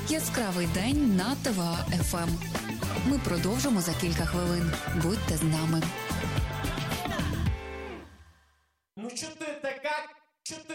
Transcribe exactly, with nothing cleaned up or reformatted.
Яскравий день на ТВА-ФМ. Ми продовжимо за кілька хвилин. Будьте з нами. Ну що ти така? Що ти